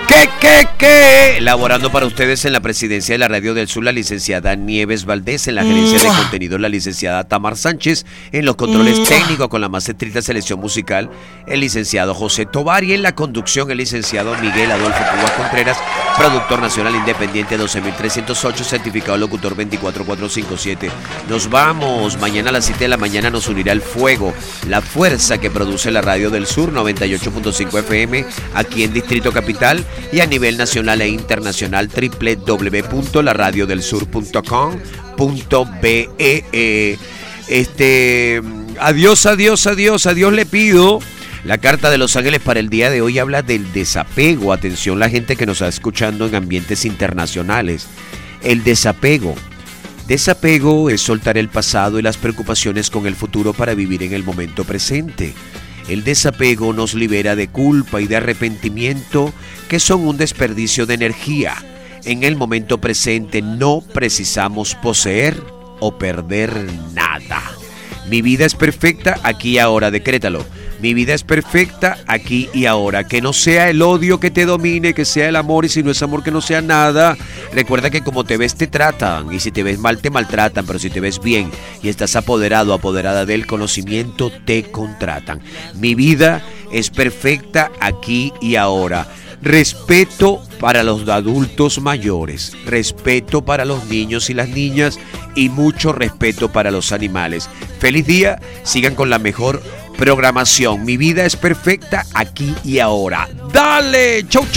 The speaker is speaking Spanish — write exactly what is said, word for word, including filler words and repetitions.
¿Qué, qué, qué? Elaborando para ustedes en la presidencia de la Radio del Sur la licenciada Nieves Valdés, en la gerencia de contenido la licenciada Tamar Sánchez, en los controles técnicos con la más estricta selección musical el licenciado José Tovar y en la conducción el licenciado Miguel Adolfo Cubas Contreras, productor nacional independiente doce mil trescientos ocho, certificado locutor veinticuatro mil cuatrocientos cincuenta y siete. Nos vamos, mañana a las siete de la mañana nos unirá el fuego, la fuerza que produce la Radio del Sur noventa y ocho punto cinco F M aquí en Distrito Capital y a nivel nacional e internacional doble u doble u doble u punto la radio del sur punto com punto be. Este, adiós, adiós, adiós, adiós le pido. La carta de Los Ángeles para el día de hoy habla del desapego. Atención la gente que nos está escuchando en ambientes internacionales. El desapego. Desapego es soltar el pasado y las preocupaciones con el futuro para vivir en el momento presente. El desapego nos libera de culpa y de arrepentimiento que son un desperdicio de energía. En el momento presente no precisamos poseer o perder nada. Mi vida es perfecta aquí y ahora, decrétalo. Mi vida es perfecta aquí y ahora. Que no sea el odio que te domine, que sea el amor, y si no es amor, que no sea nada. Recuerda que como te ves te tratan, y si te ves mal te maltratan, pero si te ves bien y estás apoderado, apoderada del conocimiento, te contratan. Mi vida es perfecta aquí y ahora. Respeto para los adultos mayores, respeto para los niños y las niñas y mucho respeto para los animales. Feliz día, sigan con la mejor programación. Mi vida es perfecta aquí y ahora. ¡Dale! ¡Chau, chau!